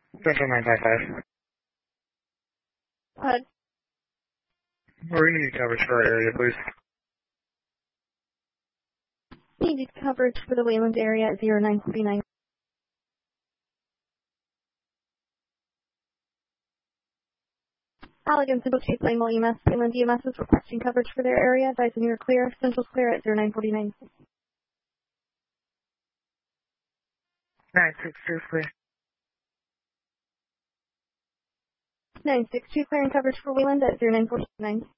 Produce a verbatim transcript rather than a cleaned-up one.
Central nine five five. What? We're going to need coverage for our area, please. Needed coverage for the Wayland area at zero nine four nine. Allegan Central Chase Lane E M S. Wayland E M S is requesting coverage for their area. Advising you are clear. Central's clear at zero nine four nine. nine six two, clear. nine six two clearing coverage for Wayland at zero nine four nine.